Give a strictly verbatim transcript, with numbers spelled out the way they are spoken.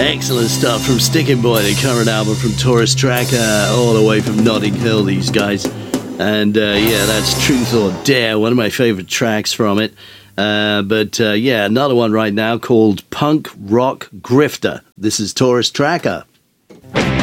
Excellent stuff from Sticking Boy, the current album from Taurus Tracker, all the way from Notting Hill, these guys. And uh, yeah, that's Truth or Dare, one of my favourite tracks from it. Uh, but uh, yeah, another one right now called Punk Rock Grifter. This is Taurus Tracker.